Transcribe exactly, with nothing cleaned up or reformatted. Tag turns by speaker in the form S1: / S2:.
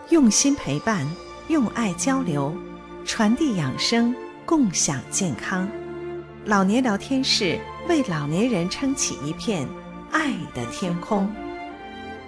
S1: 用心陪伴，用爱交流，传递养生，共享健康。老年聊天室为老年人撑起一片爱的天空。